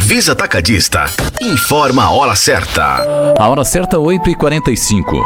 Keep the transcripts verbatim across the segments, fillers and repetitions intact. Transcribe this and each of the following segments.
Supervisa Atacadista. Informa a hora certa. A hora certa, oito e quarenta e cinco.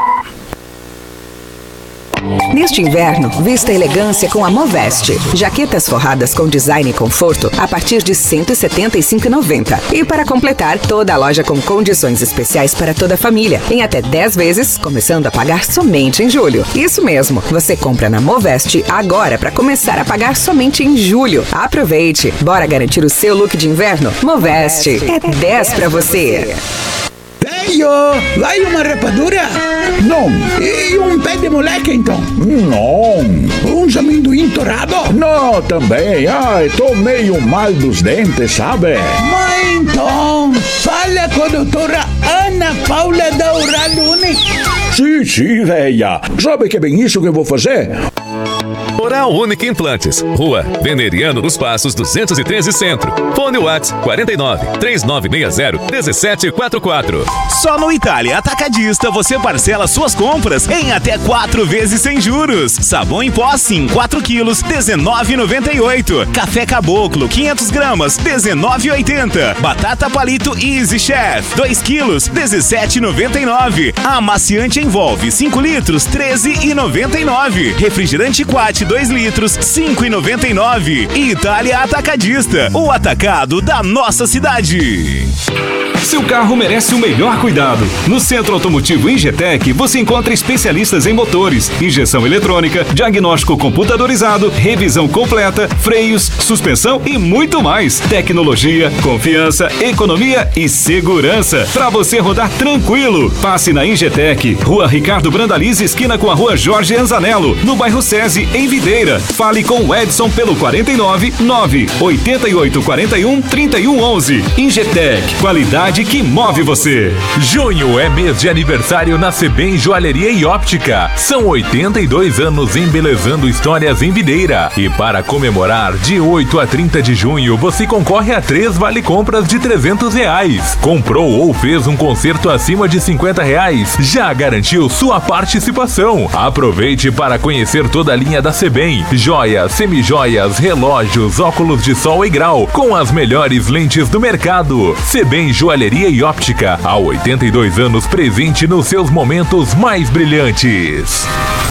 Neste inverno, vista elegância com a Moveste. Jaquetas forradas com design e conforto a partir de cento e setenta e cinco reais e noventa centavos. E para completar, toda a loja com condições especiais para toda a família, em até dez vezes, começando a pagar somente em julho. Isso mesmo, você compra na Moveste agora para começar a pagar somente em julho. Aproveite, bora garantir o seu look de inverno? Moveste, é dez para você. Tenho! Vai uma rapadura? Não. E um pé de moleque, então? Não. Um amendoim torrado? Não, também. Ai, tô meio mal dos dentes, sabe? Mas então, fala com a doutora Ana Paula da Oral Única. Sim, sim, véia. Sabe que é bem isso que eu vou fazer? Oral Única Implantes, Rua Veneriano dos Passos, duzentos e treze Centro. Fone WhatsApp quarenta e nove, três nove seis zero, um sete quatro quatro. Só no Itália Atacadista você parcela suas compras em até quatro vezes sem juros. Sabão em pó Sim, quatro quilos, dezenove reais e noventa e oito centavos. Café Caboclo, quinhentas gramas, dezenove reais e oitenta centavos. Batata Palito Easy Chef, dois quilos, dezessete reais e noventa e nove centavos. Amaciante Envolve, cinco litros, treze reais e noventa e nove centavos. Refrigerante Quat, dois litros, cinco reais e noventa e nove centavos. Itália Atacadista, o atacado da nossa cidade. Seu carro merece o melhor cuidado. No Centro Automotivo Ingetec, você encontra especialistas em motores, injeção eletrônica, diagnóstico computadorizado, revisão completa, freios, suspensão e muito mais. Tecnologia, confiança, economia e segurança. Para você rodar tranquilo, passe na Ingetec, Rua Ricardo Brandalize, esquina com a Rua Jorge Anzanello, no bairro SESI, em Videira. Fale com o Edson pelo quarenta e nove, nove oito oito quatro um, três um um um. Ingetec, qualidade que move você. Junho é mês de aniversário na Sebem Joalheria e Óptica. São oitenta e dois anos embelezando histórias em Videira. E para comemorar, de oito a trinta de junho, você concorre a três vale-compras de trezentos reais. Comprou ou fez um concerto acima de cinquenta reais, já garantiu sua participação. Aproveite para conhecer toda a linha da Sebem. Joias, semijoias, relógios, óculos de sol e grau, com as melhores lentes do mercado. Sebem Joalheria e Óptica, há oitenta e dois anos presente nos seus momentos mais brilhantes.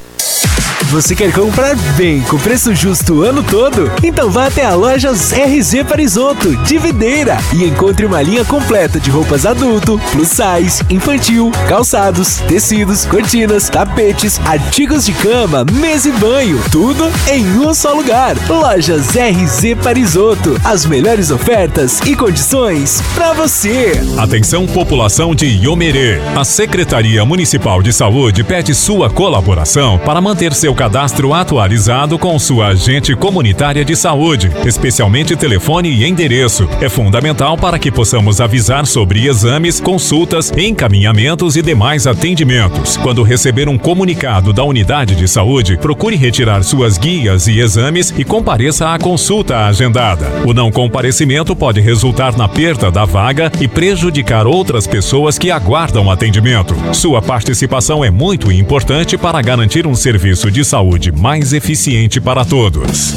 Você quer comprar bem, com preço justo o ano todo? Então vá até a Lojas R Z Parisotto, de Videira, e encontre uma linha completa de roupas adulto, plus size, infantil, calçados, tecidos, cortinas, tapetes, artigos de cama, mesa e banho, tudo em um só lugar. Lojas R Z Parisotto, as melhores ofertas e condições para você. Atenção, população de Iomerê. A Secretaria Municipal de Saúde pede sua colaboração para manter seu cadastro atualizado com sua agente comunitária de saúde, especialmente telefone e endereço. É fundamental para que possamos avisar sobre exames, consultas, encaminhamentos e demais atendimentos. Quando receber um comunicado da unidade de saúde, procure retirar suas guias e exames e compareça à consulta agendada. O não comparecimento pode resultar na perda da vaga e prejudicar outras pessoas que aguardam atendimento. Sua participação é muito importante para garantir um serviço de saúde mais eficiente para todos.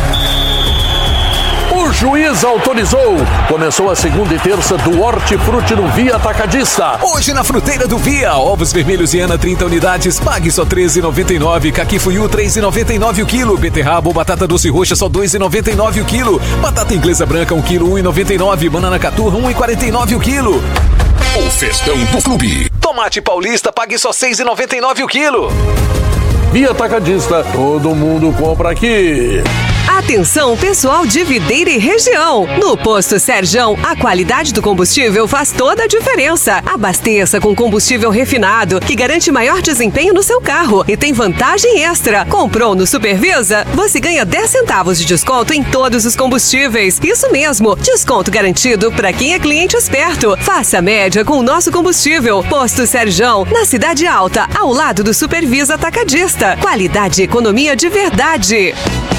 O juiz autorizou. Começou a segunda e terça do Hortifruti no Via Atacadista. Hoje na fruteira do Via, ovos vermelhos Iana trinta unidades, pague só treze reais e noventa e nove centavos. Caqui Fuyu três reais e noventa e nove centavos o quilo. Beterraba ou batata doce roxa só dois reais e noventa e nove centavos o quilo. Batata inglesa branca um quilo um real e noventa e nove centavos. Banana caturra um real e quarenta e nove centavos o quilo. O festão do clube. Tomate paulista, pague só seis reais e noventa e nove centavos o quilo. Via Atacadista, todo mundo compra aqui. Atenção, pessoal de Videira e região. No Posto Serjão, a qualidade do combustível faz toda a diferença. Abasteça com combustível refinado, que garante maior desempenho no seu carro e tem vantagem extra. Comprou no Supervisa? Você ganha dez centavos de desconto em todos os combustíveis. Isso mesmo, desconto garantido para quem é cliente esperto. Faça a média com o nosso combustível. Posto Serjão, na Cidade Alta, ao lado do Supervisa Atacadista. Qualidade e economia de verdade.